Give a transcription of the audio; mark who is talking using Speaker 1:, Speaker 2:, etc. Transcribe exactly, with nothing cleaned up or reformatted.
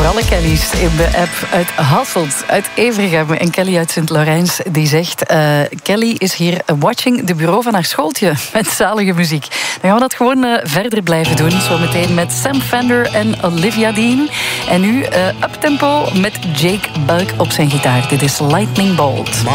Speaker 1: alle Kelly's in de app uit Hasselt, uit Evergem en Kelly uit Sint-Laurens, die zegt uh, Kelly is hier watching de bureau van haar schooltje met zalige muziek. Dan gaan we dat gewoon uh, verder blijven doen, zometeen met Sam Fender en Olivia Dean. En nu uh, uptempo met Jake Buck op zijn gitaar. Dit is Lightning Bolt.